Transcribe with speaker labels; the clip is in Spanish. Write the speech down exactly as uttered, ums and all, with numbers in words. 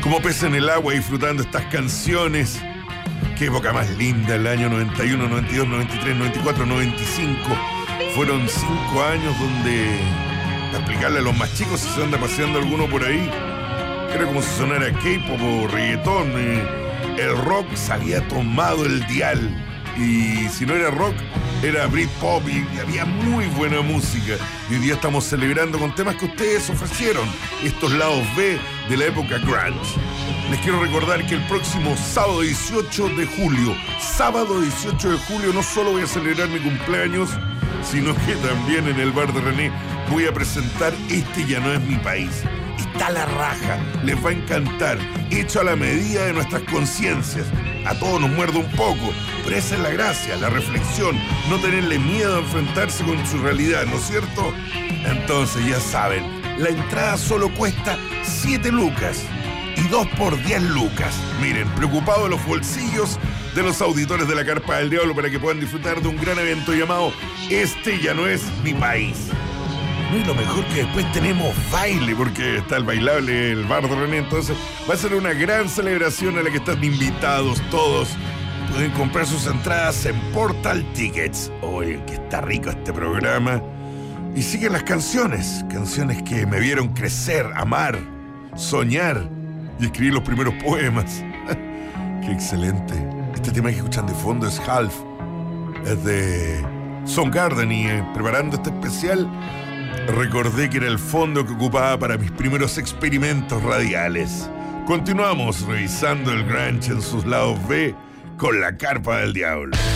Speaker 1: como pez en el agua disfrutando estas canciones. Qué época más linda, el año noventa y uno, noventa y dos, noventa y tres, noventa y cuatro, noventa y cinco. Fueron cinco años donde, para explicarle a los más chicos si se anda paseando alguno por ahí, era como si sonara K-pop o reggaetón. Eh, el rock salía tomado el dial. Y si no era rock, era Britpop y había muy buena música. Y hoy día estamos celebrando con temas que ustedes ofrecieron, estos lados B de la época grunge. Les quiero recordar que el próximo sábado dieciocho de julio, sábado dieciocho de julio, no solo voy a celebrar mi cumpleaños, sino que también en el bar de René voy a presentar Este Ya No Es Mi País. Está la raja, les va a encantar, hecho a la medida de nuestras conciencias. A todos nos muerde un poco, pero esa es la gracia, la reflexión, no tenerle miedo a enfrentarse con su realidad, ¿no es cierto? Entonces ya saben, la entrada solo cuesta siete lucas y dos por diez lucas. Miren, preocupados los bolsillos de los auditores de la Carpa del Diablo para que puedan disfrutar de un gran evento llamado Este Ya No Es Mi País. No, y lo mejor que después tenemos baile, porque está el bailable, el bar de René, entonces va a ser una gran celebración a la que están invitados todos. Pueden comprar sus entradas en Portal Tickets. Oye, que está rico este programa. Y siguen las canciones, canciones que me vieron crecer, amar, soñar y escribir los primeros poemas. Qué excelente. Este tema que escuchan de fondo es Half, es de Soundgarden, y eh, preparando este especial recordé que era el fondo que ocupaba para mis primeros experimentos radiales. Continuamos revisando el grunge en sus lados B con la Carpa del Diablo.